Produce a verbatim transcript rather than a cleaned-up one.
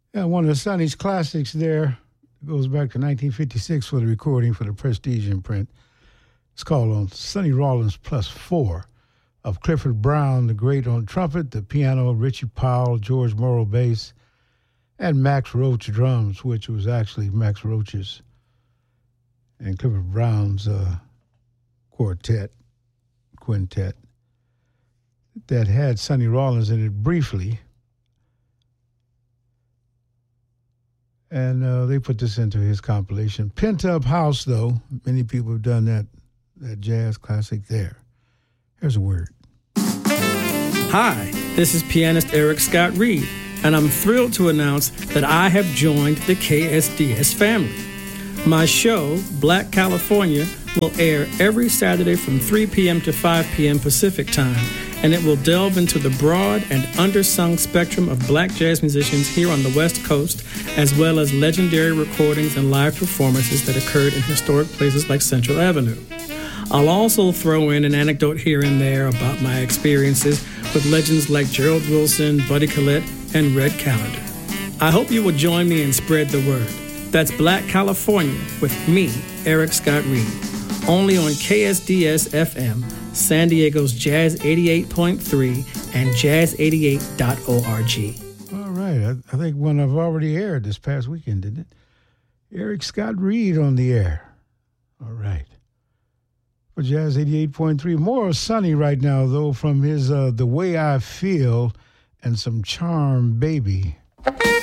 Yeah, one of the Sonny's classics there goes back to nineteen fifty-six for the recording for the Prestige imprint. It's called On Sonny Rollins Plus Four, of Clifford Brown, the great, on trumpet, the piano, Richie Powell, George Morrow bass, and Max Roach drums, which was actually Max Roach's and Clifford Brown's uh, quartet, quintet, that had Sonny Rollins in it briefly. And uh, they put this into his compilation. Pent Up House, though, many people have done that, that jazz classic there. Here's a word. Hi, this is pianist Eric Scott Reed, and I'm thrilled to announce that I have joined the K S D S family. My show, Black California, will air every Saturday from three p.m. to five p.m. Pacific Time, and it will delve into the broad and undersung spectrum of black jazz musicians here on the West Coast, as well as legendary recordings and live performances that occurred in historic places like Central Avenue. I'll also throw in an anecdote here and there about my experiences with legends like Gerald Wilson, Buddy Collette, and Red Callender. I hope you will join me and spread the word. That's Black California with me, Eric Scott Reed, only on K S D S F M, San Diego's Jazz eighty-eight point three and jazz eighty-eight dot org. All right. I, I think one I've already aired this past weekend, didn't it? Eric Scott Reed on the air. All right. For Jazz eighty-eight point three. More Sonny right now, though, from his uh, The Way I Feel and some Charm Baby.